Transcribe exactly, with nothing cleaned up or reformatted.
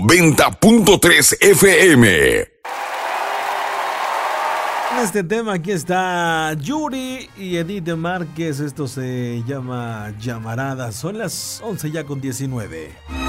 noventa punto tres F M. En este tema aquí está Yuri y Edith Márquez. Esto se llama Llamarada. Son las once ya con diecinueve.